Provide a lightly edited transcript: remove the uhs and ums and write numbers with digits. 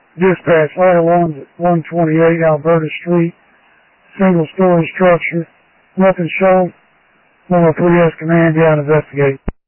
Dispatch, Vital One's at 128 Alberta Street. Single-story structure. Nothing shown. 103S command, down, investigate.